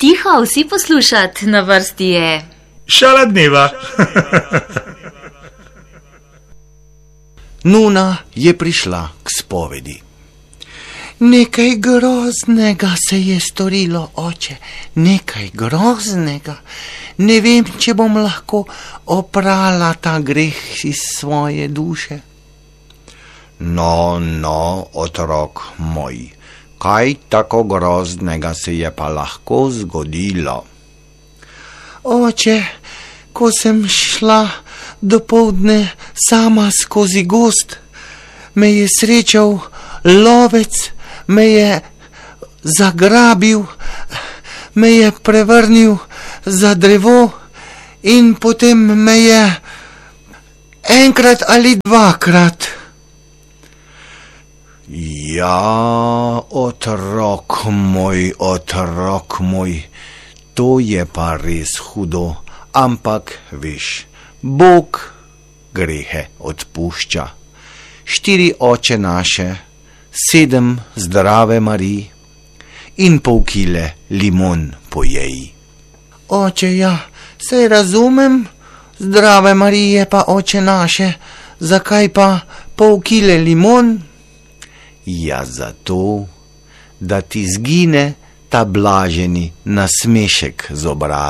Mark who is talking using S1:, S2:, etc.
S1: Tiho, vsi poslušat, na vrsti je
S2: Šala dneva.
S3: Nuna je prišla k spovedi. Nekaj groznega se je storilo, oče, nekaj groznega. Ne vem, če bom lahko oprala ta greh iz svoje duše. No, otrok moj, kaj tako groznega se je pa lahko zgodilo? Oče, ko sem šla dopoldne sama skozi gozd, me je srečal lovec, me je zagrabil, me je prevrnil za drevo in potem me je enkrat ali dvakrat. Ja, otrok moj, to je pa res hudo, ampak veš, Bog grehe odpušča. 4 oče naše, 7 zdrave Marij in pol kile limon pojej. Oče, ja, saj razumem, zdrave Marije pa oče naše, zakaj pa pol kile limon? Ja, zato, da ti zgine ta blaženi nasmešek z obraza.